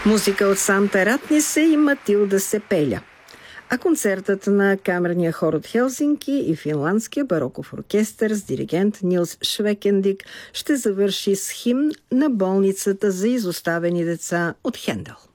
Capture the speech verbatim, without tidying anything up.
Музика от Санта Ратнисе и Матилда Сепеля. А концертът на камерния хор от Хелзинки и финландския бароков оркестър с диригент Нилс Швекендик ще завърши с химн на болницата за изоставени деца от Хендел.